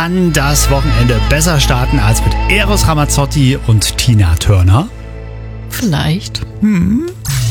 kann das Wochenende besser starten als mit Eros Ramazzotti und Tina Turner? Vielleicht. Und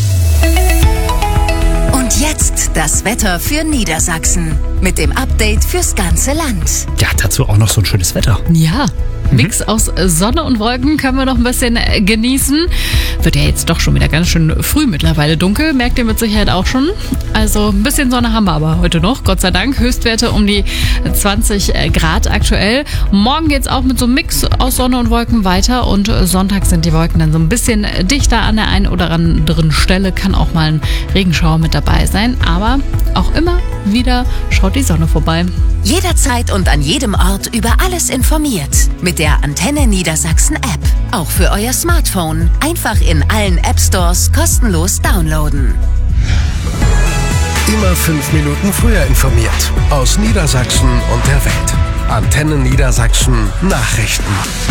jetzt das Wetter für Niedersachsen mit dem Update fürs ganze Land. Ja, dazu auch noch so ein schönes Wetter. Ja, Mix aus Sonne und Wolken können wir noch ein bisschen genießen. Wird ja jetzt doch schon wieder ganz schön früh mittlerweile dunkel, merkt ihr mit Sicherheit auch schon. Also ein bisschen Sonne haben wir aber heute noch, Gott sei Dank. Höchstwerte um die 20 Grad aktuell. Morgen geht's auch mit so einem Mix aus Sonne und Wolken weiter und Sonntag sind die Wolken dann so ein bisschen dichter an der einen oder anderen Stelle. Kann auch mal ein Regenschauer mit dabei sein, aber auch immer wieder schaut die Sonne vorbei. Jederzeit und an jedem Ort über alles informiert. Mit der Antenne Niedersachsen App. Auch für euer Smartphone. Einfach in allen App Stores kostenlos downloaden. Immer 5 Minuten früher informiert. Aus Niedersachsen und der Welt. Antenne Niedersachsen Nachrichten.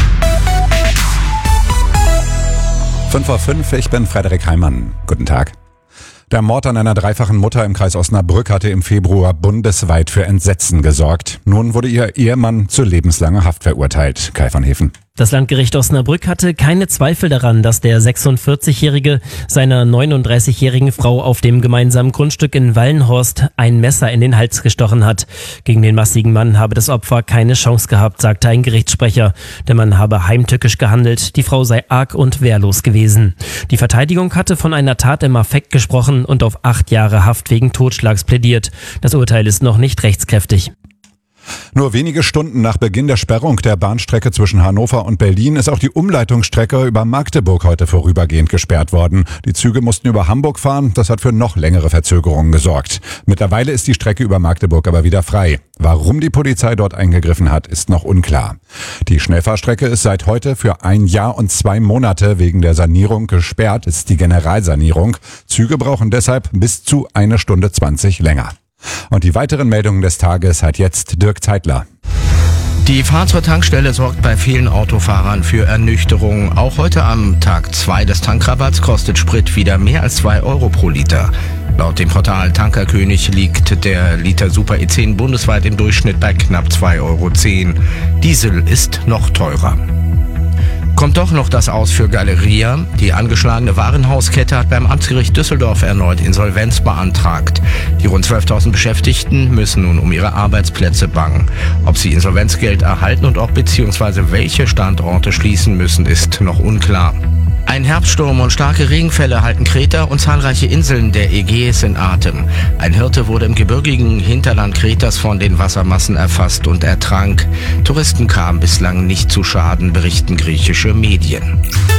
5:05 Uhr, ich bin Frederik Heimann. Guten Tag. Der Mord an einer dreifachen Mutter im Kreis Osnabrück hatte im Februar bundesweit für Entsetzen gesorgt. Nun wurde ihr Ehemann zu lebenslanger Haft verurteilt. Kai von Hefen. Das Landgericht Osnabrück hatte keine Zweifel daran, dass der 46-Jährige seiner 39-jährigen Frau auf dem gemeinsamen Grundstück in Wallenhorst ein Messer in den Hals gestochen hat. Gegen den massigen Mann habe das Opfer keine Chance gehabt, sagte ein Gerichtssprecher. Der Mann habe heimtückisch gehandelt, die Frau sei arg und wehrlos gewesen. Die Verteidigung hatte von einer Tat im Affekt gesprochen und auf 8 Jahre Haft wegen Totschlags plädiert. Das Urteil ist noch nicht rechtskräftig. Nur wenige Stunden nach Beginn der Sperrung der Bahnstrecke zwischen Hannover und Berlin ist auch die Umleitungsstrecke über Magdeburg heute vorübergehend gesperrt worden. Die Züge mussten über Hamburg fahren, das hat für noch längere Verzögerungen gesorgt. Mittlerweile ist die Strecke über Magdeburg aber wieder frei. Warum die Polizei dort eingegriffen hat, ist noch unklar. Die Schnellfahrstrecke ist seit heute für 1 Jahr und 2 Monate wegen der Sanierung gesperrt, ist die Generalsanierung. Züge brauchen deshalb bis zu 1 Stunde 20 länger. Und die weiteren Meldungen des Tages hat jetzt Dirk Zeitler. Die Fahrt zur Tankstelle sorgt bei vielen Autofahrern für Ernüchterung. Auch heute am Tag 2 des Tankrabatts kostet Sprit wieder mehr als 2 Euro pro Liter. Laut dem Portal Tankerkönig liegt der Liter Super E10 bundesweit im Durchschnitt bei knapp 2,10 Euro. Diesel ist noch teurer. Kommt doch noch das aus für Galeria. Die angeschlagene Warenhauskette hat beim Amtsgericht Düsseldorf erneut Insolvenz beantragt. Die rund 12.000 Beschäftigten müssen nun um ihre Arbeitsplätze bangen. Ob sie Insolvenzgeld erhalten und ob bzw. welche Standorte schließen müssen, ist noch unklar. Ein Herbststurm und starke Regenfälle halten Kreta und zahlreiche Inseln der Ägäis in Atem. Ein Hirte wurde im gebirgigen Hinterland Kretas von den Wassermassen erfasst und ertrank. Touristen kamen bislang nicht zu Schaden, berichten griechische Medien.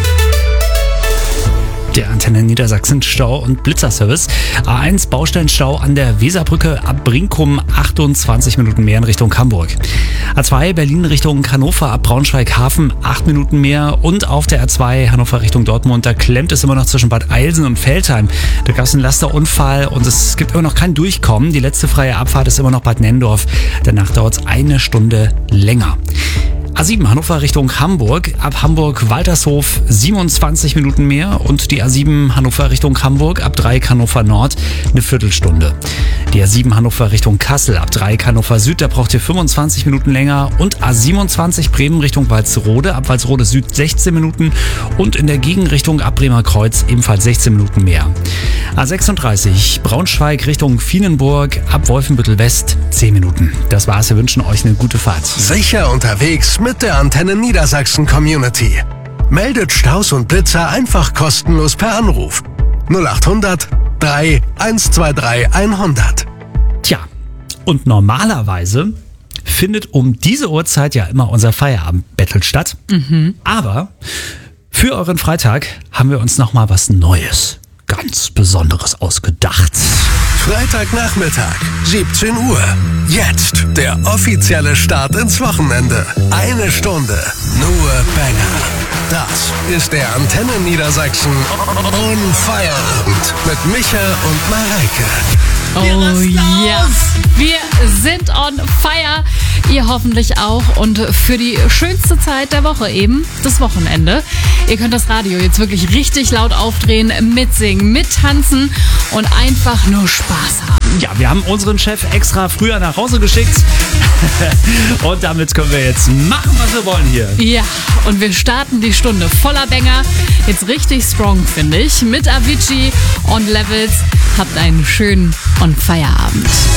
Der Antenne Niedersachsen Stau- und Blitzerservice. A1 Baustellenstau an der Weserbrücke ab Brinkum, 28 Minuten mehr in Richtung Hamburg. A2 Berlin Richtung Hannover ab Braunschweig-Hafen, 8 Minuten mehr. Und auf der A2 Hannover Richtung Dortmund, da klemmt es immer noch zwischen Bad Eilsen und Veltheim. Da gab es einen Lasterunfall und es gibt immer noch kein Durchkommen. Die letzte freie Abfahrt ist immer noch Bad Nenndorf. Danach dauert es 1 Stunde länger. A7 Hannover Richtung Hamburg, ab Hamburg-Waltershof 27 Minuten mehr und die A7 Hannover Richtung Hamburg, ab Dreieck Hannover Nord eine Viertelstunde. Die A7 Hannover Richtung Kassel, ab Dreieck Hannover Süd, da braucht ihr 25 Minuten länger und A27 Bremen Richtung Walsrode, ab Walsrode Süd 16 Minuten und in der Gegenrichtung ab Bremer Kreuz ebenfalls 16 Minuten mehr. A36 Braunschweig Richtung Vienenburg, ab Wolfenbüttel West 10 Minuten. Das war's, wir wünschen euch eine gute Fahrt. Sicher unterwegs mit der Antenne Niedersachsen Community. Meldet Staus und Blitzer einfach kostenlos per Anruf. 0800 3 123 100. Tja, und normalerweise findet um diese Uhrzeit ja immer unser Feierabend-Battle statt. Aber für euren Freitag haben wir uns nochmal was Neues, ganz Besonderes ausgedacht. Freitagnachmittag, 17 Uhr. Jetzt der offizielle Start ins Wochenende. 1 Stunde, nur Banger. Das ist der Antenne Niedersachsen On Feierabend mit Micha und Mareike. Oh ja, wir sind on fire. Ihr hoffentlich auch. Und für die schönste Zeit der Woche eben, das Wochenende. Ihr könnt das Radio jetzt wirklich richtig laut aufdrehen, mitsingen, mittanzen und einfach nur Spaß haben. Ja, wir haben unseren Chef extra früher nach Hause geschickt. Und damit können wir jetzt machen, was wir wollen hier. Ja, und wir starten die Stunde voller Banger. Jetzt richtig strong, finde ich. Mit Avicii und Levels. Habt einen schönen und Feierabend.